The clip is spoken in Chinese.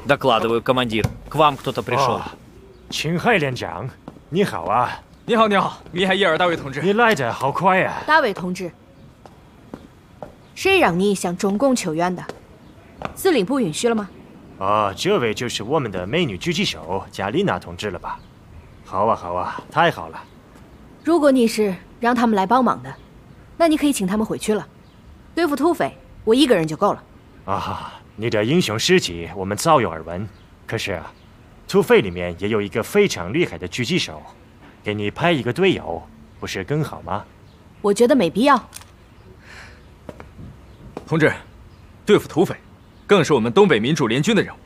Докладываю, командир. К вам кто-то пришел. 秦海连长，你好啊！ 你好，你好，米海耶尔大卫同志。 你来得好快啊！ 大卫同志，谁让你向中共求援的？司令部允许了吗？ 哦，这位就是我们的美女狙击手加丽娜同志了吧？好啊，好啊，太好了。 如果你是让他们来帮忙的，那你可以请他们回去了。对付土匪，我一个人就够了。 啊，你的英雄事迹我们早有耳闻。可是啊，土匪里面也有一个非常厉害的狙击手，给你派一个队友，不是更好吗？ 我觉得没必要。 同志，对付土匪，更是我们东北民主联军的任务。